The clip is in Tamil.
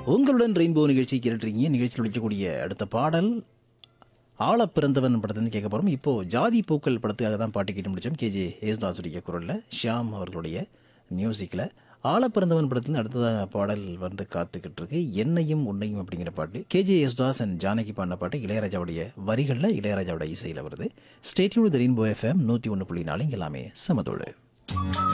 உங்களுடன் ரெயின்போ நிகழ்ச்சி கேட்டுருக்கீங்க. நிகழ்ச்சியில் ஒழிக்கக்கூடிய அடுத்த பாடல் ஆள பிறந்தவன் படத்துலேருந்து கேட்க போகிறோம். இப்போது ஜாதி பூக்கள் படத்துக்காக தான் பாட்டு கேட்டு முடித்தோம். கேஜே யேசுதாஸுடைய குரலில் ஷியாம் அவர்களுடைய மியூசிக்கில் ஆள பிறந்தவன் படத்துலேருந்து அடுத்ததாக பாடல் வந்து காத்துக்கிட்டு இருக்கு. என்னையும் உன்னையும் அப்படிங்கிற பாட்டு கேஜே யேசுதாஸ் அண்ட் ஜானகி பாடின பாட்டு இளையராஜாவுடைய வரிகளில் இளையராஜாவோட இசையில் வருது. ஸ்டேட்யூன் ரெயின்போ FM 101.4 எல்லாமே சமதோடு.